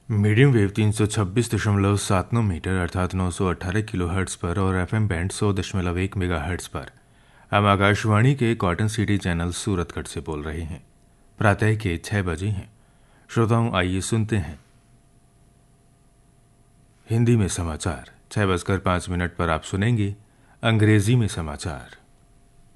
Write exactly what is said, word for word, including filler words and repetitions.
Medium wave तीन सौ छब्बीस दशमलव सात नौ मीटर अर्थात नौ सौ अट्ठारह किलो हर्ट्स पर और एफएम बैंड सौ दशमलव एक मेगा हर्ट्स पर हम आकाशवाणी के कॉटन सिटी चैनल सूरतगढ़ से बोल रहे हैं। प्रातः के छह बजे हैं। श्रोताओं, आइए सुनते हैं हिंदी में समाचार। छह बजकर पाँच मिनट पर आप सुनेंगे अंग्रेजी में समाचार।